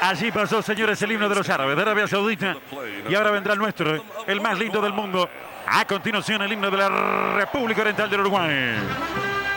Allí pasó, señores, el himno de los árabes de Arabia Saudita. Y ahora vendrá el nuestro, el más lindo del mundo. A continuación, el himno de la República Oriental del Uruguay.